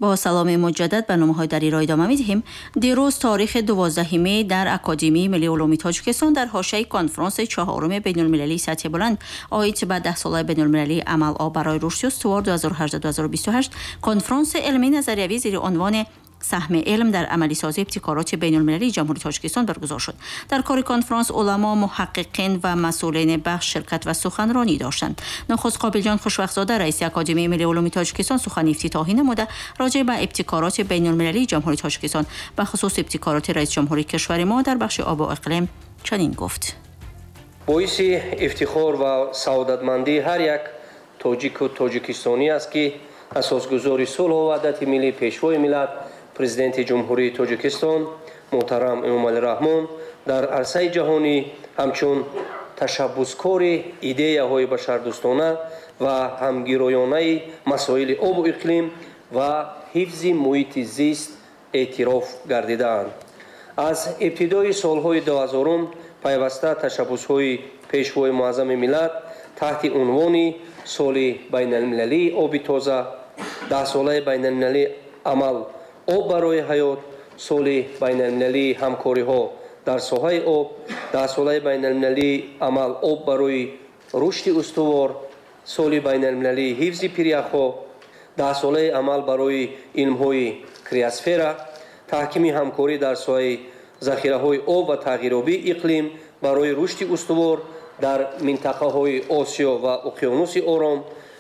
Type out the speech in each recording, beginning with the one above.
با سلام مجدد برنامه‌های در ایران ادامه می‌دهیم. دیروز تاریخ 12 می در اکادمی ملی علوم تاجیکستان در حاشیه کنفرانس چهارم بین‌المللی سطح بلند آیت به 10 ساله بین‌المللی عمل آب برای رشد استوار 2018-2028 کنفرانس علمی نظریوی زیر عنوان سهم علم در عملی سازی ابتکارات بین‌المللی جمهوری تاجیکستان برگزار شد. در کار کنفرانس علما، محققین و مسئولین بخش شرکت و سخنرانی داشتند. نخست قابلجان خوشوقت‌زاده رئیس اکادمی ملی علوم تاجیکستان سخن افتتاحی نموده راجع به ابتکارات بین‌المللی جمهوری تاجیکستان به خصوص ابتکارات رئیس جمهوری کشور ما در بخش آب و اقلیم چنین گفت: باعث افتخار و سعادتمندی هر یک تاجیک و تاجیکستانی است که اساسگذار صلح و وحدت ملی پیشوای ملت پرزیدنت جمهوری تاجیکستان محترم امامعلی رحمان در عرصه جهانی همچون تشبثکار ایده‌های بشردوستانه و همگرایانه مسائل آب و اقلیم و حفظ محیط زیست اعتراف گردیدند. از ابتدای سالهای 2000 پیوسته تشبث‌های پیشوای معظم ملت تحت عنوان سال بین‌المللی آب تازه، 10 ساله بین‌المللی عمل آب برای حیات، سال بین‌المللی همکاری‌ها در ساحه آب، 10 ساله بین‌المللی عمل آب برای رشد استوار، سال بین‌المللی حفظ پریخ‌ها، 10 ساله عمل برای علم‌های کریاسفر، تحکیم همکاری در ساحه ذخیره‌های آب و تغییرآبی اقلیم برای رشد استوار در منطقه‌های آسیا و اقیانوس آرام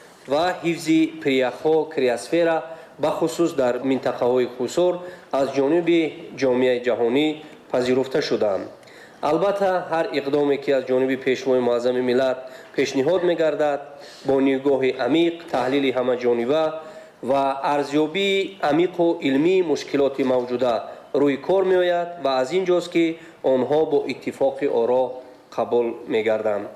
و حفظ پریخ‌ها کریاسفر به خصوص در منطقه‌های خصوص از جانب جامعه جهانی پذیرفته شدند. البته هر اقدامی که از جانب پیشوای معظم ملت پیشنهاد می‌گردد با نگاه عمیق، تحلیل همه‌جانبه و ارزیابی عمیق و علمی مشکلات موجوده روی کار می‌آید و از اینجاست که آنها با اتفاق آرا قبول می‌گردند.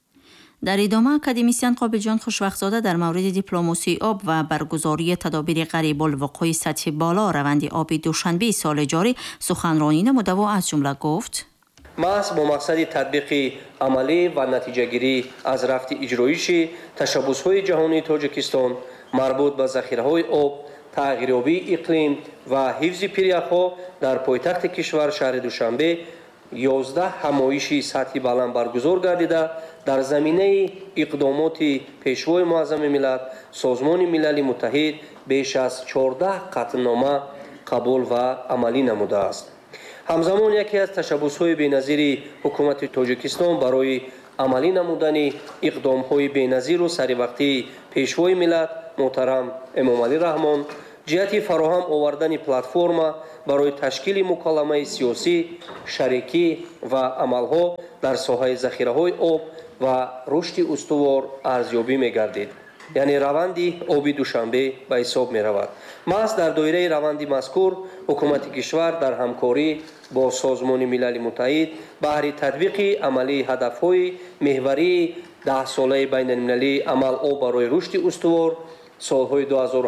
در ادامه اکادمیسیان قابلجان خوشوقت‌زاده در مورد دیپلماسی آب و برگزاری تدابیر قریب الوقوع سطح بالا روند آب دوشنبه سال جاری سخنرانی نموده و از جمله گفت: محض با مقصد تطبیق عملی و نتیجه‌گیری از رفت اجرایش تشبث‌های جهانی تاجیکستان مربوط به ذخیره‌های آب، تغییرآبی اقلیم و حفظ پریخ‌ها در پایتخت کشور شهر دوشنبه 11 همایش سطحی بلند برگزار گردیده در زمینه اقدامات پیشوای معظم ملت سازمان ملل متحد بیش از 14 قطعنامه قبول و عملی نموده است. همزمان یکی از تشبث‌های بی‌نظیر حکومت تاجیکستان برای عملی نمودن اقدام‌های بی‌نظیر و سریع‌وقتی پیشوای ملت محترم امامعلی رحمان جهت فراهم آوردن پلتفرم برای تشکیل مکالمه سیاسی، شریکی و عملها در ساحه ذخیره‌های آب و رشد استوار ارزیابی می‌گردید. یعنی روند آب دوشنبه به حساب می‌رود. محض در دایره روند مذکور حکومت کشور در همکاری با سازمان ملل متحد بهر تطبیق عملی هدف‌های محوری 10 ساله بین‌المللی عمل آب برای رشد استوار سالهای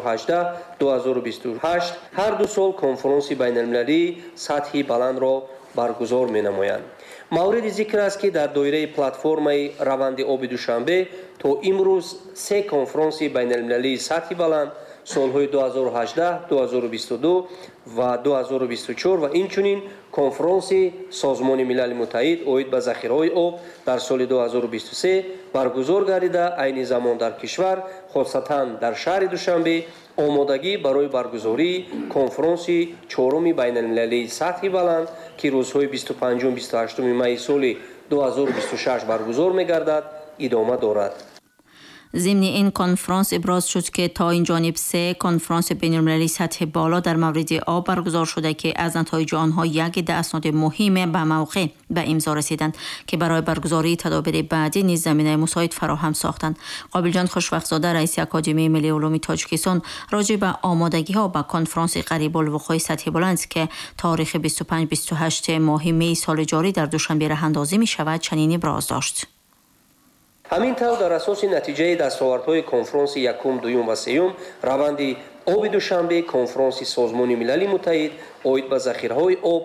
2018-2028 هر دو سال کنفرانس بین‌المللی سطحی بلند را برگزار می‌نمایند. مورد ذکر است که در دایره پلتفرم روند آب دوشنبه تا امروز 3 کنفرانس بین‌المللی سطحی بلند سالهای 2018, 2022 و 2024 و اینچنین کنفرانس سازمان ملل متحد اوید به ذخیره‌های آب در سال 2023 برگزار گردیده. عین زمان در کشور خاصتاً در شهر دوشنبه آمادگی برای برگزاری کنفرانس چهارم بین‌المللی سطحی بلند که روزهای 25 و 28 می سال 2026 برگزار می‌گردد ادامه دارد. ضمن این کنفرانس ابراز شد که تا این جانب 3 کنفرانس بین‌المللی سطح بالا در مورد آب برگزار شده که از نتایج آنها یک عده اسناد مهم به موقع به امضا رسیدند که برای برگزاری تدابیر بعدی نیز زمینه مساعد فراهم ساختند. قابلجان خوشوقت‌زاده رئیس اکادمی ملی علوم تاجیکستان راجع به آمادگی‌ها به کنفرانس قریب الوقوع سطح بلند که تاریخ 25-28 ماه می سال جاری در دوشنبه راه اندازی می‌شود چنین ابراز داشت: همین طور در اساس نتیجه دستاوردهای کنفرانس یکم، دوم و سوم روند آب دوشنبه کنفرانس سازمان ملل متحد اوید به ذخیره‌های آب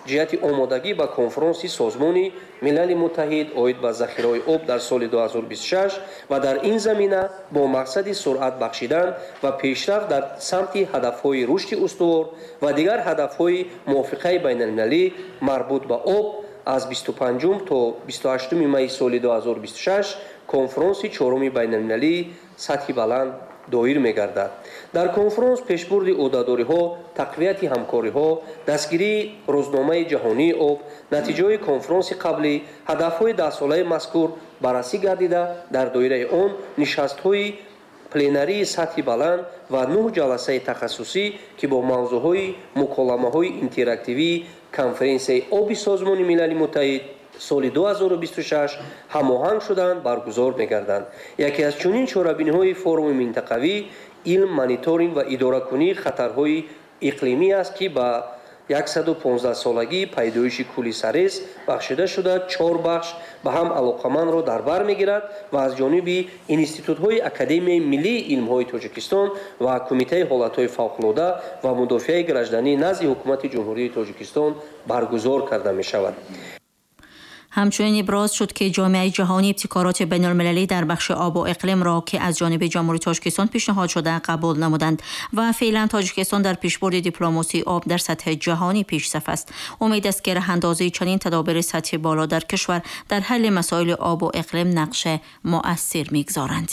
ҷиҳати омодагӣ ба конфронси созмони милали муттаҳид оид ба захираҳои об дар соли 2026 ва дар ин замина бо мақсади суръат бахшидан ва пешрафт дар самти ҳадафҳои рушди устувор ва дигар ҳадафҳои мувофиқаи байналмилалӣ марбут ба об аз 25 то 28 майи соли 2026 конфронси чороми байналмилалии сатҳи баланд доир мегардад. дар конфронс пешбурди ӯҳдадориҳо, тақвияти ҳамкориҳо, дастгирии рӯзномаи ҷаҳонии об, натиҷаҳои конфронси қаблӣ, ҳадафҳои 10-солаи мазкур баррасӣ гардида, дар доираи он нишастҳои пленарии сатҳи баланд ва 9 ҷаласаи тахассусӣ ки бо мавзӯъҳои муколамаҳои интерактивии конференсияи оби Созмони Милали Муттаҳид соли 2026 ҳамоҳанг шуданд баргузор мегарданд. Яке аз чунин чорабиниҳои форуми минтақавӣ илм, мониторинг ва идоракунии хатарҳои иқлимӣ аст ки ба 115-солагии пайдоиши кӯли Сарес бахшида шуда 4 бахш ба ҳам алоқамандро дар бар мегирад ва аз ҷониби институтҳои Академияи Миллии илмҳои Тоҷикистон ва Кумитаи ҳолатҳои фавқулода ва мудофиаи гражданӣ назди ҳукумати ҷумҳурии Тоҷикистон баргузор карда мешавад. همچنین ابراز شد که جامعه جهانی ابتکارات بین‌المللی در بخش آب و اقلیم را که از جانب جمهوری تاجیکستان پیشنهاد شده قبول نمودند و فعلا تاجیکستان در پیشبرد دیپلماسی آب در سطح جهانی پیشرفت است. امید است که راه‌اندازی چنین تدابیر سطح بالا در کشور در حل مسائل آب و اقلیم نقش مؤثر می‌گذارند.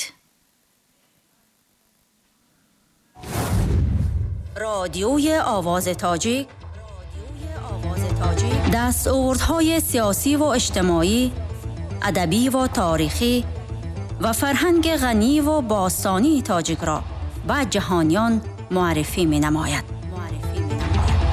رادیوی آواز تاجیک دستاوردهای سیاسی و اجتماعی، ادبی و تاریخی و فرهنگ غنی و باستانی تاجیک را به جهانیان معرفی می‌نماید.